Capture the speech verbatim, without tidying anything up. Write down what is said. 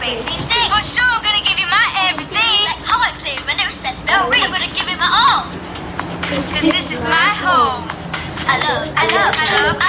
me. Please sing. For sure, gonna give you my everything. Like how I play when there's a spell ring. I'm gonna give it my all. Cause this is my home. I love, I love, I love, I